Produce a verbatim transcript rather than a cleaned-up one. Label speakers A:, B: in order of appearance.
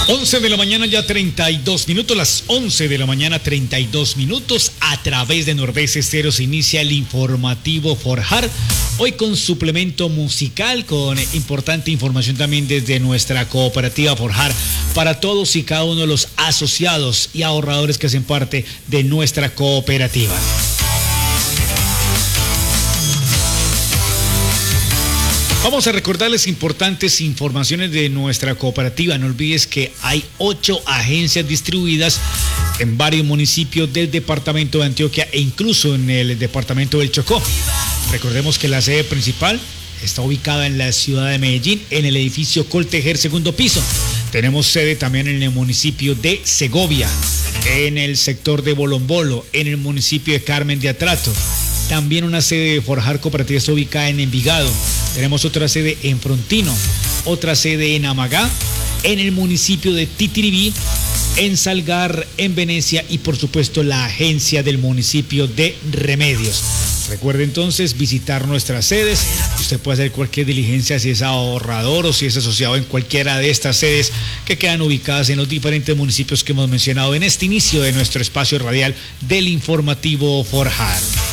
A: once de la mañana ya treinta y dos minutos, las once de la mañana treinta y dos minutos, a través de Nordeste Estéreo se inicia el informativo Forjar, hoy con suplemento musical, con importante información también desde nuestra cooperativa Forjar, para todos y cada uno de los asociados y ahorradores que hacen parte de nuestra cooperativa. Vamos a recordarles importantes informaciones de nuestra cooperativa. No olvides que hay ocho agencias distribuidas en varios municipios del departamento de Antioquia e incluso en el departamento del Chocó. Recordemos que la sede principal está ubicada en la ciudad de Medellín, en el edificio Coltejer, segundo piso. Tenemos sede también en el municipio de Segovia, en el sector de Bolombolo, en el municipio de Carmen de Atrato. También una sede de Forjar Cooperativa está ubicada en Envigado. Tenemos otra sede en Frontino, otra sede en Amagá, en el municipio de Titiribí, en Salgar, en Venecia y por supuesto la agencia del municipio de Remedios. Recuerde entonces visitar nuestras sedes. Usted puede hacer cualquier diligencia si es ahorrador o si es asociado en cualquiera de estas sedes que quedan ubicadas en los diferentes municipios que hemos mencionado en este inicio de nuestro espacio radial del informativo Forjar.